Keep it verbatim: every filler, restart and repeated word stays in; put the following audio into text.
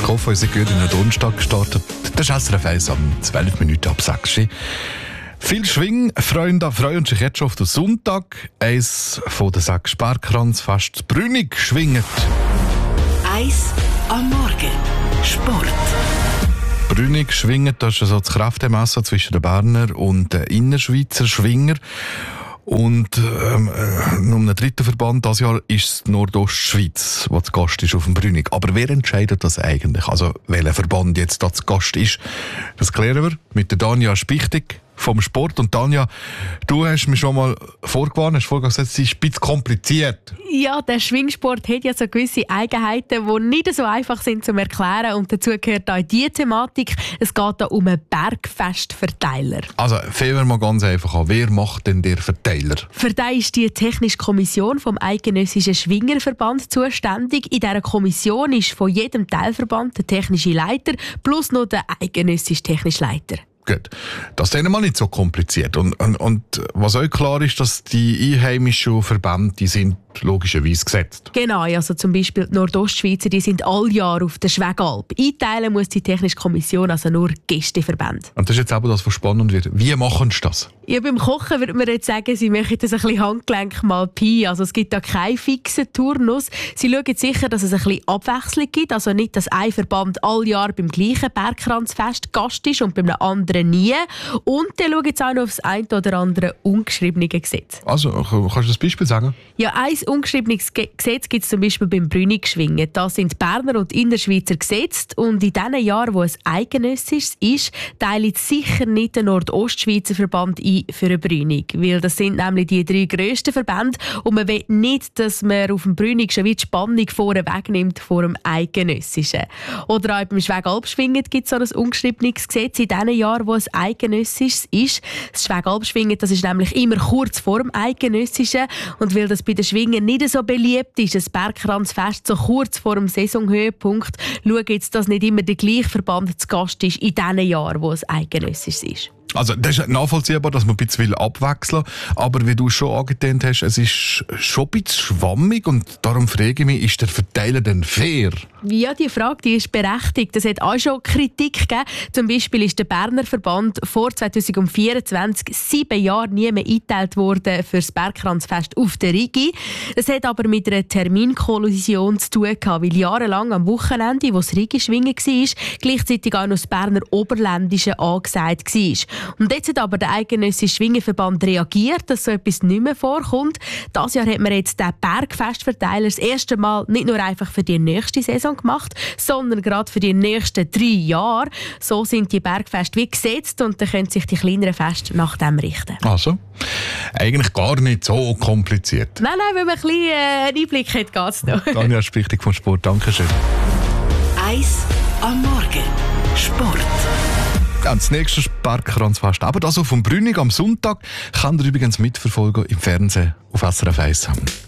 Ich hoffe, ihr seid gut in den Donnerstag gestartet. Das ist S R F eins am zwölf Minuten ab sechs. Viel Schwingfreunde freuen sich jetzt schon auf den Sonntag. Eins von den sechs Sparkranzfest Brünig schwingt. Eins am Morgen. Sport. Brünig schwingt, das ist so das Kräftemessen zwischen den Berner und den Innerschweizer Schwinger. Und ähm, um einen dritten Verband dieses Jahr ist es Nordostschweiz, der zu Gast ist auf dem Brünig. Aber wer entscheidet das eigentlich? Also welcher Verband jetzt da zu Gast ist? Das klären wir mit der Danja Spichtig vom Sport. Und Danja, du hast mich schon mal vorgewarnt, hast vorher gesagt, es ist ein bisschen kompliziert. Ja, der Schwingsport hat ja so gewisse Eigenheiten, die nicht so einfach sind zu erklären. Und dazu gehört auch diese Thematik. Es geht hier um einen Bergfestverteiler. Also fangen wir mal ganz einfach an. Wer macht denn der Verteiler? Für den ist die Technische Kommission vom Eidgenössischen Schwingerverband zuständig. In dieser Kommission ist von jedem Teilverband der technische Leiter plus noch der eidgenössische technische Leiter. Gut. Das ist dann mal nicht so kompliziert. Und, und, und was auch klar ist, dass die einheimischen Verbände, die sind logischerweise gesetzt. Genau, also zum Beispiel die Nordostschweizer, die sind all Jahr auf der Schwegalp. Einteilen muss die Technische Kommission also nur Gästeverbände. Und das ist jetzt eben das, was spannend wird. Wie machen sie das? Ja, beim Kochen würde man jetzt sagen, sie machen das ein bisschen Handgelenk mal Pi. Also es gibt da keinen fixen Turnus. Sie schauen sicher, dass es ein bisschen Abwechslung gibt. Also nicht, dass ein Verband all Jahr beim gleichen Bergkranzfest Gast ist und beim anderen nie. Und dann schauen sie auch noch auf das ein oder andere ungeschriebene Gesetz. Also, kannst du das Beispiel sagen? Ja, ein ungeschriebenes Gesetz gibt es zum Beispiel beim Brünig-Schwingen. Da sind Berner und Innerschweizer gesetzt. Und in den Jahren, wo es eidgenössisch ist, teilt sicher nicht der Nordostschweizer Verband ein für eine Brünig. Weil das sind nämlich die drei grössten Verbände. Und man will nicht, dass man auf dem Brünig schon wie die Spannung vorne wegnimmt vor dem eidgenössischen. Oder auch beim Schwegalpschwingen gibt es so ein ungeschriebenes Gesetz in den Jahren, wo es eidgenössisch ist. Das Schwegalpschwingen, das ist nämlich immer kurz vor dem eidgenössischen. Und weil das bei den Schwingen nicht so beliebt ist, ein Bergkranzfest so kurz vor dem Saisonhöhepunkt, schauen jetzt, dass nicht immer der gleiche Verband zu Gast ist in den Jahren, wo es eidgenössisch ist. Also das ist nachvollziehbar, dass man ein bisschen abwechseln will. Aber wie du schon angetönt hast, es ist schon ein bisschen schwammig und darum frage ich mich, ist der Verteiler denn fair? Ja, die Frage die ist berechtigt. Es hat auch schon Kritik gegeben. Zum Beispiel ist der Berner Verband vor zwanzig vierundzwanzig sieben Jahre nie mehr eingeteilt worden für das Bergkranzfest auf der Rigi. Das hat aber mit einer Terminkollision zu tun gehabt, weil jahrelang am Wochenende, wo das Rigi-Schwingen war, gleichzeitig auch noch das Berner Oberländische angesagt war. Und jetzt hat aber der eidgenössische Schwingerverband reagiert, dass so etwas nicht mehr vorkommt. Dieses Jahr hat man jetzt den Bergfestverteiler das erste Mal nicht nur einfach für die nächste Saison gemacht, sondern gerade für die nächsten drei Jahre. So sind die Bergfeste wie gesetzt und dann können sich die kleineren Feste nach dem richten. Also, eigentlich gar nicht so kompliziert. Nein, nein, wenn man ein bisschen äh, einen Einblick hat, geht es noch. Danja Spichtig vom Sport, danke schön. Eins am Morgen. Sport. Ja, das nächste Bergkranzfest, aber das auch vom Brünig am Sonntag, kann ihr übrigens mitverfolgen im Fernsehen auf S R F eins.